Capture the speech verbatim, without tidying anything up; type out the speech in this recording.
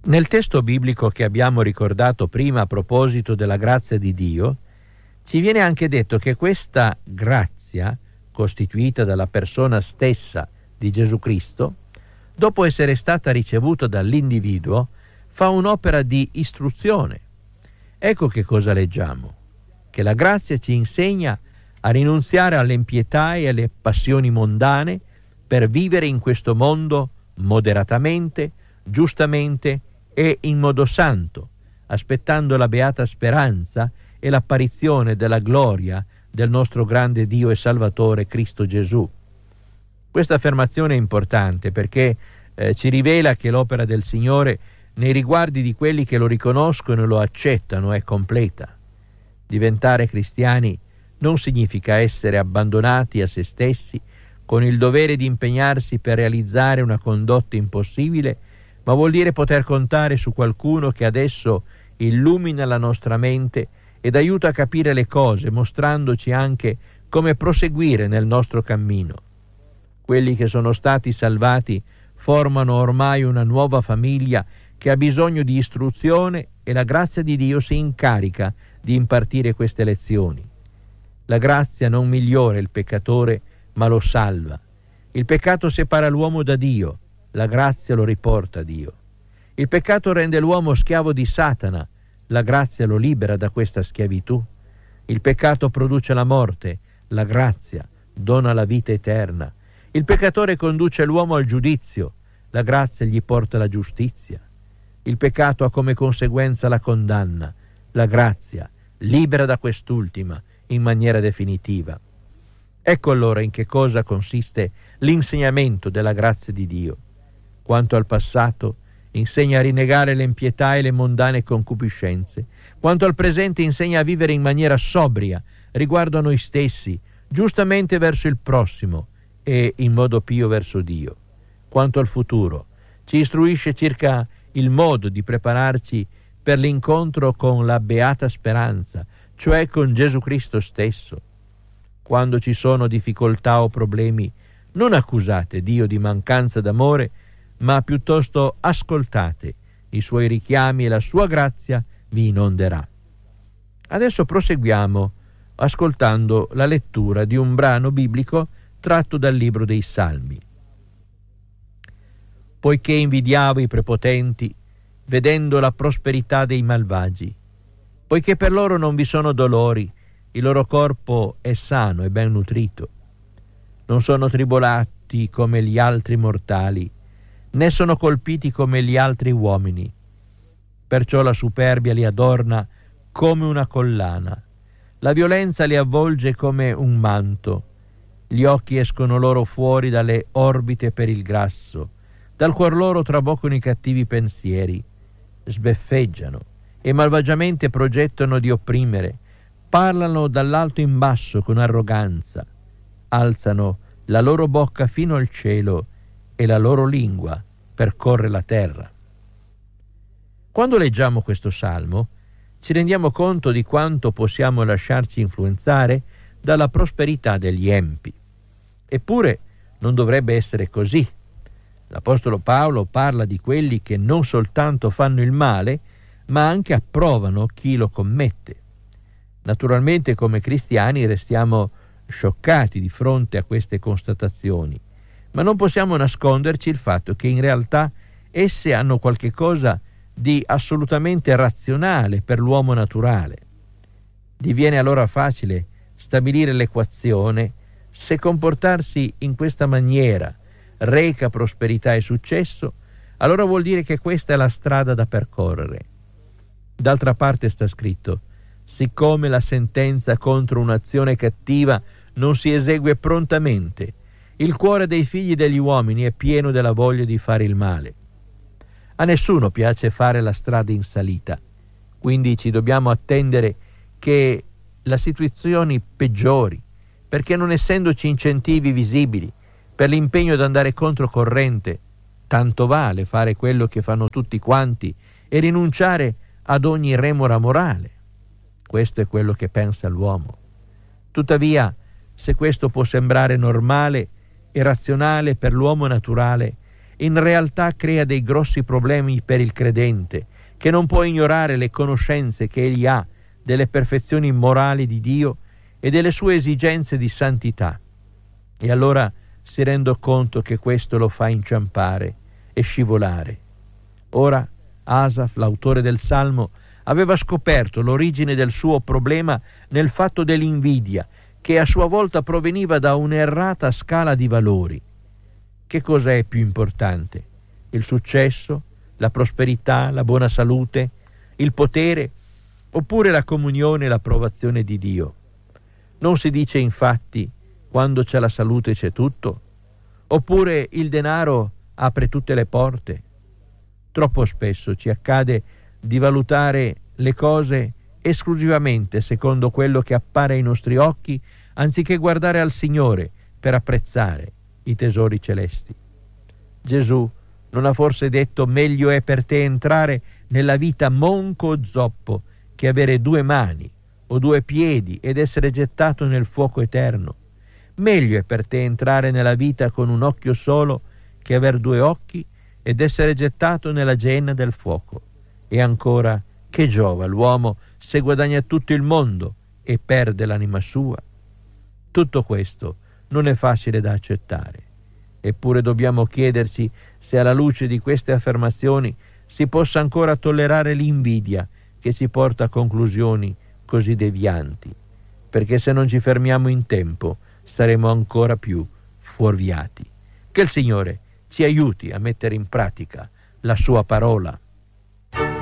Nel testo biblico che abbiamo ricordato prima a proposito della grazia di Dio, ci viene anche detto che questa grazia, costituita dalla persona stessa di Gesù Cristo, dopo essere stata ricevuta dall'individuo, fa un'opera di istruzione. Ecco che cosa leggiamo: che la grazia ci insegna a rinunziare all'impietà e alle passioni mondane per vivere in questo mondo moderatamente, giustamente e in modo santo, aspettando la beata speranza e l'apparizione della gloria del nostro grande Dio e Salvatore Cristo Gesù. Questa affermazione è importante perché eh, ci rivela che l'opera del Signore nei riguardi di quelli che lo riconoscono e lo accettano è completa. Diventare cristiani non significa essere abbandonati a se stessi con il dovere di impegnarsi per realizzare una condotta impossibile, ma vuol dire poter contare su qualcuno che adesso illumina la nostra mente ed aiuta a capire le cose, mostrandoci anche come proseguire nel nostro cammino. Quelli che sono stati salvati formano ormai una nuova famiglia che ha bisogno di istruzione e la grazia di Dio si incarica di impartire queste lezioni. La grazia non migliora il peccatore, ma lo salva. Il peccato separa l'uomo da Dio, la grazia lo riporta a Dio. Il peccato rende l'uomo schiavo di Satana, la grazia lo libera da questa schiavitù. Il peccato produce la morte, la grazia dona la vita eterna. Il peccatore conduce l'uomo al giudizio, la grazia gli porta la giustizia. Il peccato ha come conseguenza la condanna, la grazia libera da quest'ultima in maniera definitiva. Ecco allora in che cosa consiste l'insegnamento della grazia di Dio. Quanto al passato, insegna a rinnegare l'impietà e le mondane concupiscenze. Quanto al presente, insegna a vivere in maniera sobria riguardo a noi stessi, giustamente verso il prossimo e in modo pio verso Dio. Quanto al futuro, ci istruisce circa il modo di prepararci per l'incontro con la beata speranza, cioè con Gesù Cristo stesso. Quando ci sono difficoltà o problemi, non accusate Dio di mancanza d'amore, ma piuttosto ascoltate i suoi richiami e la sua grazia vi inonderà. Adesso proseguiamo ascoltando la lettura di un brano biblico tratto dal libro dei Salmi. Poiché invidiavo i prepotenti, vedendo la prosperità dei malvagi, poiché per loro non vi sono dolori, il loro corpo è sano e ben nutrito. Non sono tribolati come gli altri mortali, né sono colpiti come gli altri uomini. Perciò la superbia li adorna come una collana, la violenza li avvolge come un manto. Gli occhi escono loro fuori dalle orbite per il grasso, dal cuor loro traboccano i cattivi pensieri, sbeffeggiano e malvagiamente progettano di opprimere, parlano dall'alto in basso con arroganza, alzano la loro bocca fino al cielo e la loro lingua percorre la terra. Quando leggiamo questo salmo, ci rendiamo conto di quanto possiamo lasciarci influenzare dalla prosperità degli empi. Eppure non dovrebbe essere così. L'Apostolo Paolo parla di quelli che non soltanto fanno il male, ma anche approvano chi lo commette. Naturalmente, come cristiani, restiamo scioccati di fronte a queste constatazioni, ma non possiamo nasconderci il fatto che in realtà esse hanno qualche cosa di assolutamente razionale per l'uomo naturale. Diviene allora facile stabilire l'equazione: se comportarsi in questa maniera reca prosperità e successo, allora vuol dire che questa è la strada da percorrere. D'altra parte sta scritto: siccome la sentenza contro un'azione cattiva non si esegue prontamente, il cuore dei figli degli uomini è pieno della voglia di fare il male. A nessuno piace fare la strada in salita, quindi ci dobbiamo attendere che le situazioni peggiori, perché non essendoci incentivi visibili per l'impegno ad andare controcorrente, tanto vale fare quello che fanno tutti quanti e rinunciare ad ogni remora morale. Questo è quello che pensa l'uomo. Tuttavia, se questo può sembrare normale e razionale per l'uomo naturale, in realtà crea dei grossi problemi per il credente, che non può ignorare le conoscenze che egli ha delle perfezioni morali di Dio e delle sue esigenze di santità. E allora si rende conto che questo lo fa inciampare e scivolare. Ora Asaf, l'autore del Salmo, aveva scoperto l'origine del suo problema nel fatto dell'invidia, che a sua volta proveniva da un'errata scala di valori. Che cosa è più importante? Il successo, la prosperità, la buona salute, il potere, oppure la comunione e l'approvazione di Dio? Non si dice infatti: quando c'è la salute c'è tutto? Oppure il denaro apre tutte le porte? Troppo spesso ci accade di valutare le cose esclusivamente secondo quello che appare ai nostri occhi, anziché guardare al Signore per apprezzare i tesori celesti. Gesù non ha forse detto: meglio è per te entrare nella vita monco o zoppo che avere due mani o due piedi ed essere gettato nel fuoco eterno? Meglio è per te entrare nella vita con un occhio solo che aver due occhi ed essere gettato nella genna del fuoco. E ancora, che giova l'uomo se guadagna tutto il mondo e perde l'anima sua? Tutto questo non è facile da accettare. Eppure dobbiamo chiederci se alla luce di queste affermazioni si possa ancora tollerare l'invidia che ci porta a conclusioni così devianti, perché se non ci fermiamo in tempo saremo ancora più fuorviati. Che il Signore ci aiuti a mettere in pratica la sua parola.